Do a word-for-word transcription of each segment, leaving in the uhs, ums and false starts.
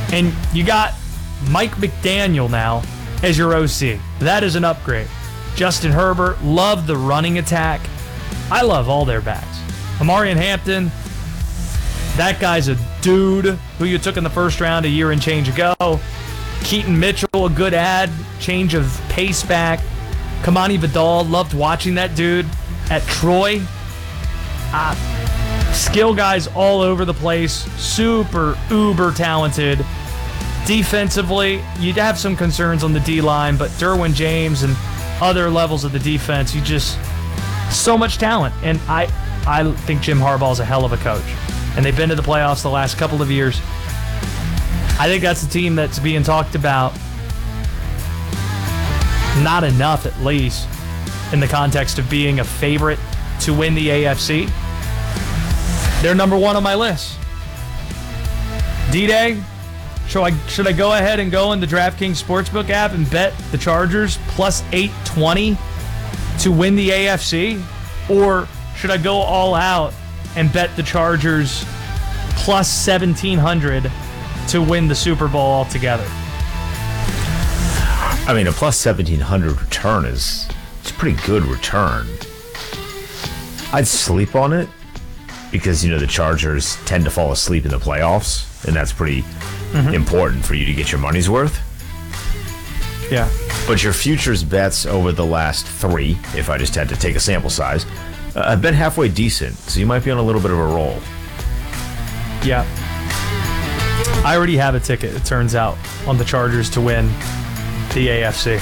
And you got Mike McDaniel now as your O C. That is an upgrade. Justin Herbert, love the running attack. I love all their backs. Amarian Hampton, that guy's a dude who you took in the first round a year and change ago. Keaton Mitchell, a good ad, change of pace back. Kamani Vidal, loved watching that dude at Troy. Uh, skill guys all over the place, super uber talented. Defensively, you'd have some concerns on the D-line, but Derwin James and other levels of the defense, you just, so much talent. And I, I think Jim Harbaugh's a hell of a coach. And they've been to the playoffs the last couple of years. I think that's the team that's being talked about. Not enough, at least, in the context of being a favorite to win the A F C. They're number one on my list. D-Day, should I, should I go ahead and go in the DraftKings Sportsbook app and bet the Chargers plus eight twenty to win the A F C? Or should I go all out and bet the Chargers plus seventeen hundred to win the Super Bowl altogether? I mean, a plus seventeen hundred return is it's a pretty good return. I'd sleep on it because, you know, the Chargers tend to fall asleep in the playoffs, and that's pretty mm-hmm. important for you to get your money's worth. Yeah. But your futures bets over the last three, if I just had to take a sample size, uh, have been halfway decent, so you might be on a little bit of a roll. Yeah. I already have a ticket, it turns out, on the Chargers to win the A F C.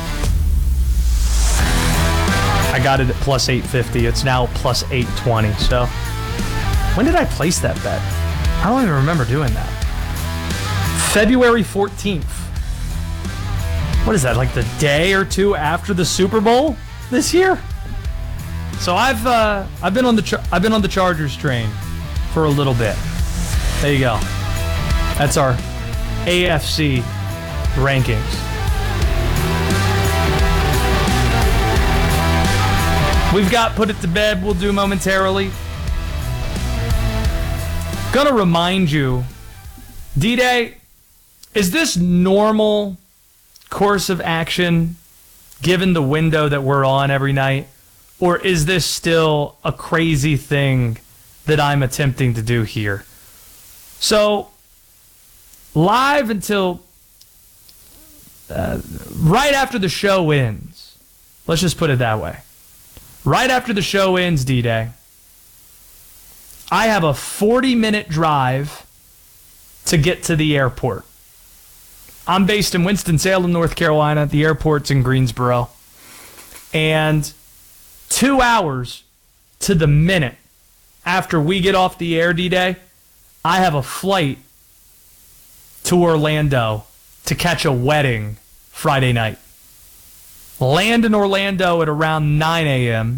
I got it at plus eight fifty. It's now plus eight twenty. So, when did I place that bet? I don't even remember doing that. February fourteenth. What is that, like the day or two after the Super Bowl this year? So I've uh, I've been on the Char- I've been on the Chargers train for a little bit. There you go. That's our A F C rankings. We've got Put It to Bed we'll do momentarily. Gonna remind you, D-Day, is this normal course of action given the window that we're on every night? Or is this still a crazy thing that I'm attempting to do here? So, live until uh, right after the show ends. Let's just put it that way. Right after the show ends, D-Day, I have a forty-minute drive to get to the airport. I'm based in Winston-Salem, North Carolina. The airport's in Greensboro. And two hours to the minute after we get off the air, D-Day, I have a flight to Orlando to catch a wedding Friday night. Land in Orlando at around nine a.m.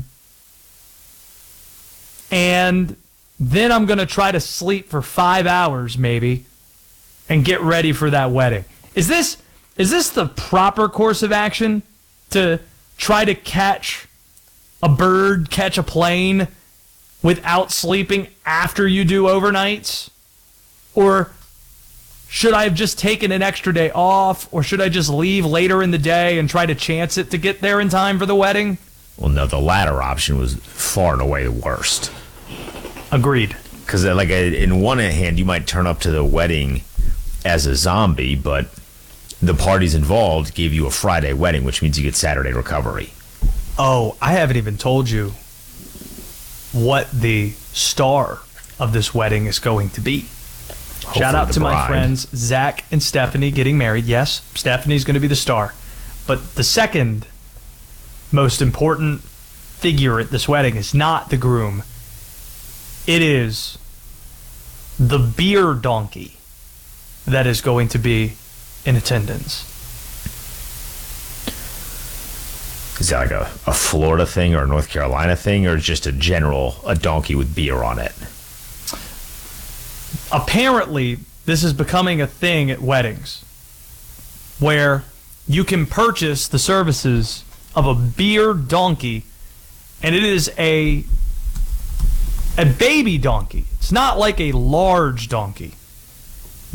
And then I'm going to try to sleep for five hours maybe and get ready for that wedding. Is this is this the proper course of action to try to catch a bird, catch a plane without sleeping after you do overnights? Or should I have just taken an extra day off, or should I just leave later in the day and try to chance it to get there in time for the wedding? Well, no, the latter option was far and away the worst. Agreed. Because, like, in one hand, you might turn up to the wedding as a zombie, but the parties involved gave you a Friday wedding, which means you get Saturday recovery. Oh, I haven't even told you what the star of this wedding is going to be. Hopefully Shout out to bride. my friends Zach and Stephanie getting married. Yes, Stephanie's going to be the star. But the second most important figure at this wedding is not the groom. It is the beer donkey that is going to be in attendance. Is that like a, a Florida thing or a North Carolina thing, or just a general, a donkey with beer on it? Apparently, this is becoming a thing at weddings where you can purchase the services of a beer donkey, and it is a a baby donkey. It's not like a large donkey.